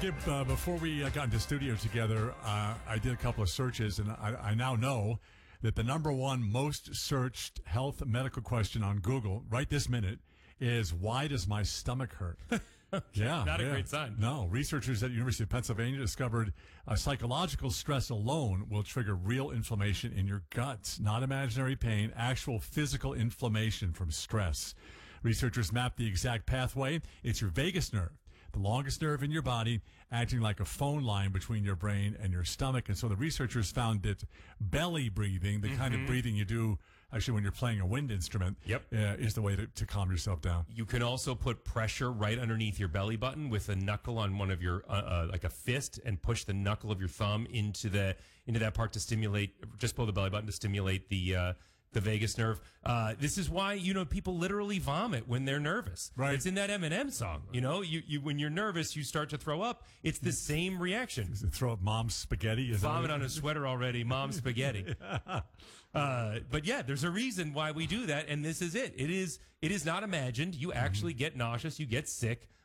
Skip, before we got into studio together, I did a couple of searches, and I now know that the number one most searched health medical question on Google right this minute is, why does my stomach hurt? Yeah. Not a great sign. No. Researchers at the University of Pennsylvania discovered psychological stress alone will trigger real inflammation in your guts. Not imaginary pain, actual physical inflammation from stress. Researchers mapped the exact pathway. It's your vagus nerve, the longest nerve in your body, acting like a phone line between your brain and your stomach. And so the researchers found that belly breathing, the kind of breathing you do actually when you're playing a wind instrument, is the way to calm yourself down. You can also put pressure right underneath your belly button with a knuckle on one of your, like a fist, and push the knuckle of your thumb into that part to stimulate, just below the belly button, to stimulate the vagus nerve. This is why, people literally vomit when they're nervous. Right. It's in that Eminem song. You when you're nervous, you start to throw up. It's the same reaction. Throw up mom's spaghetti? Vomit on a sweater already, mom's spaghetti. But yeah, there's a reason why we do that, and this is it. It is not imagined. You actually get nauseous, you get sick